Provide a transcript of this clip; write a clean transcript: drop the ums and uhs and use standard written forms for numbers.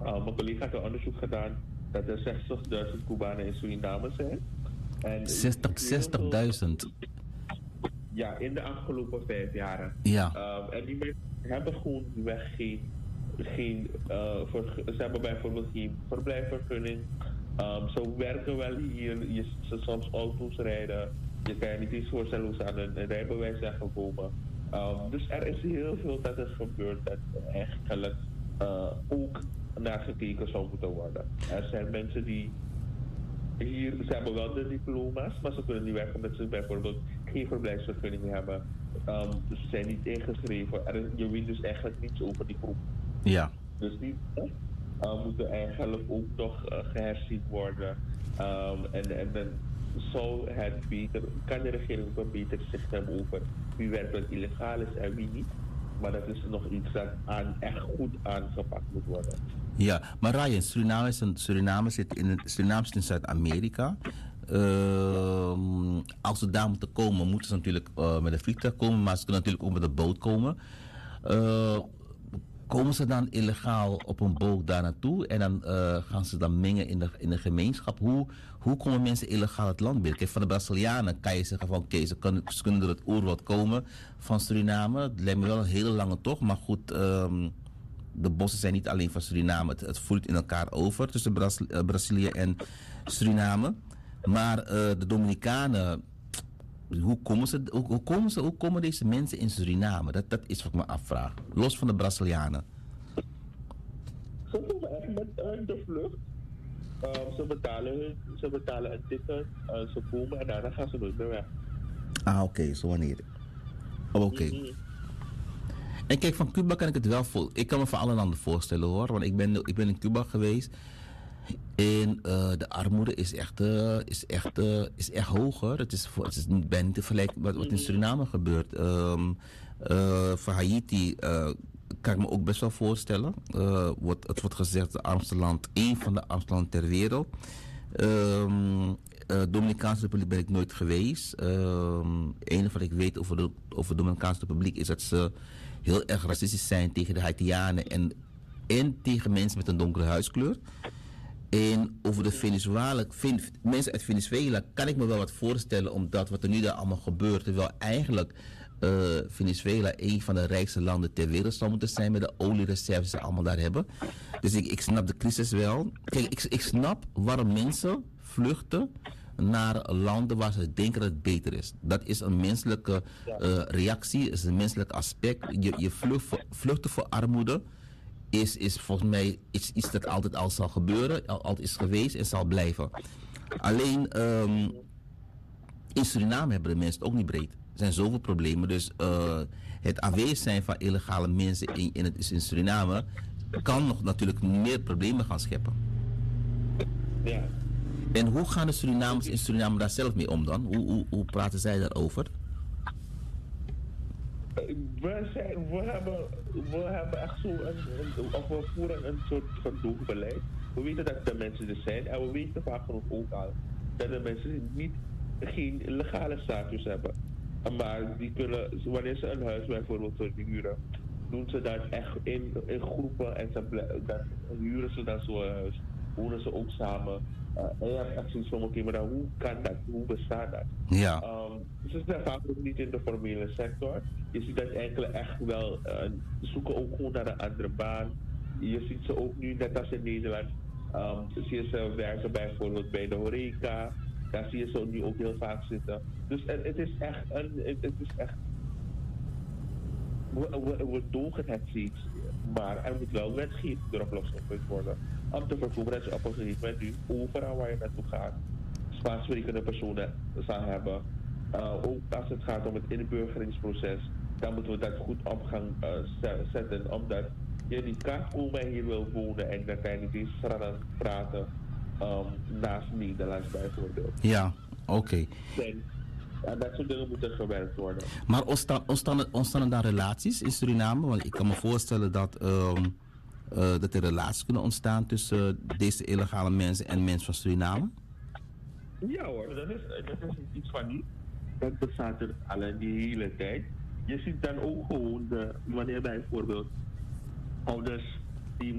Mijn collega had een onderzoek gedaan dat er 60.000 Cubanen in Suriname zijn. En 60.000. Ja, in de afgelopen 5 jaren. Ja. En die mensen hebben gewoon weg ze hebben bijvoorbeeld geen verblijfsvergunning. Ze werken wel hier, ze soms auto's rijden. Je kan je niet eens voorstellen hoe ze aan een rijbewijs zijn gekomen. Dus er is heel veel dat er gebeurt dat eigenlijk ook naar gekeken zou moeten worden. Er zijn mensen die hier, ze hebben wel de diploma's, maar ze kunnen niet werken omdat ze bijvoorbeeld geen verblijfsvergunning hebben. Dus ze zijn niet ingeschreven. Je weet dus eigenlijk niets over die groep. Ja. Dus die moeten eigenlijk ook nog geherzien worden. En dan zou het beter, kan de regering ook een beter zicht hebben over wie werkelijk illegaal is en wie niet. Maar dat is nog iets dat echt goed aangepakt moet worden. Ja, maar Ryan, Suriname zit in Zuid-Amerika. Als ze daar moeten komen, moeten ze natuurlijk met een vliegtuig komen, maar ze kunnen natuurlijk ook met een boot komen. Komen ze dan illegaal op een boot daar naartoe en dan gaan ze dan mengen in de gemeenschap? Hoe komen mensen illegaal het land binnen? Kijk, van de Brazilianen kan je zeggen van oké, ze kunnen door het oerwoud komen van Suriname. Het lijkt me wel een hele lange tocht, maar goed, de bossen zijn niet alleen van Suriname. Het vloeit in elkaar over tussen Brazilië en Suriname. Maar de Dominicanen, hoe komen deze mensen in Suriname? Dat is wat ik me afvraag. Los van de Brazilianen. Ze komen echt met de vlucht. Ze betalen een ticket, ze komen en daarna gaan ze nooit meer weg. Ah, oké, zo wanneer. Oké. En kijk, van Cuba kan ik het wel ik kan me van alle landen voorstellen hoor. Want ik ben in Cuba geweest. En de armoede is echt hoger. Het is bijna niet te vergelijken met wat in Suriname gebeurt. Voor Haiti kan ik me ook best wel voorstellen. Het wordt gezegd het armste land, één van de armste landen ter wereld. Dominicaanse Republiek ben ik nooit geweest. Het enige wat ik weet over de Dominicaanse Republiek is dat ze heel erg racistisch zijn tegen de Haitianen en tegen mensen met een donkere huidskleur. En over de mensen uit Venezuela kan ik me wel wat voorstellen, omdat wat er nu daar allemaal gebeurt, terwijl eigenlijk Venezuela een van de rijkste landen ter wereld zou moeten zijn met de oliereserves die ze allemaal daar hebben. Dus ik snap de crisis wel. Kijk, ik snap waarom mensen vluchten naar landen waar ze denken dat het beter is. Dat is een menselijke reactie, is een menselijk aspect. Je vluchten voor armoede is volgens mij iets dat altijd al zal gebeuren, altijd is geweest en zal blijven. Alleen in Suriname hebben de mensen het ook niet breed. Er zijn zoveel problemen, dus het aanwezig zijn van illegale mensen in Suriname kan nog natuurlijk meer problemen gaan scheppen. Ja. En hoe gaan de Surinamers in Suriname daar zelf mee om dan? Hoe praten zij daarover? We hebben echt we voeren een soort gedoogbeleid. We weten dat de mensen er zijn en we weten vaak genoeg ook al dat de mensen geen legale status hebben. Maar die kunnen, wanneer ze een huis bijvoorbeeld huren, doen ze dat echt in groepen en huren ze dan zo'n huis, wonen ze ook samen. En je hebt echt zoiets van, oké, maar dan, hoe kan dat? Hoe bestaat dat? Ja. Ze zijn vaak ook niet in de formele sector. Je ziet dat enkele echt wel zoeken ook gewoon naar een andere baan. Je ziet ze ook nu, net als in Nederland, zie je ze werken bijvoorbeeld bij de horeca. Daar zie je ze nu ook heel vaak zitten. Dus het is echt we dogen het steeds, maar er moet wel wetgeving erop losgegooid worden. Om te voorkomen dat je op een gegeven moment nu overal waar je naartoe gaat, Spaans sprekende personen zal hebben. Ook als het gaat om het inburgeringsproces, dan moeten we dat goed op gaan zetten, omdat je niet kan komen en hier wil wonen en dan kan je niet eens praten naast Nederlands bijvoorbeeld. Ja, oké. En dat soort dingen moeten gewerkt worden. Maar ontstaan er dan relaties in Suriname? Want ik kan me voorstellen dat er relaties kunnen ontstaan tussen deze illegale mensen en mensen van Suriname. Ja hoor, dat is iets van niet. Dat bestaat er al in die hele tijd. Je ziet dan ook gewoon, wanneer bijvoorbeeld ouders